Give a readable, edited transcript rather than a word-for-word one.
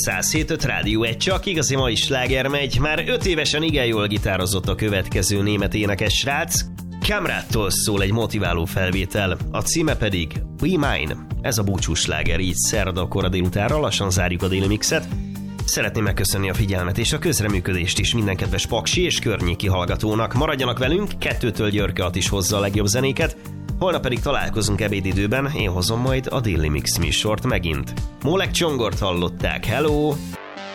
107.5 Rádió 1, csak igazi mai sláger megy. Már 5 évesen igen jól gitározott a következő német énekes srác. Kamrattól szól egy motiváló felvétel, a címe pedig Be Mine. Ez a búcsús sláger, így szerda kora délutánra, lassan zárjuk a déli mixet. Szeretném megköszönni a figyelmet és a közreműködést is minden kedves paksi és környéki hallgatónak. Maradjanak velünk, 2-től Györke At is hozza a legjobb zenéket, holnap pedig találkozunk ebédidőben, én hozom majd a Déli Mix műsort megint. Molek Csongort hallották, hello!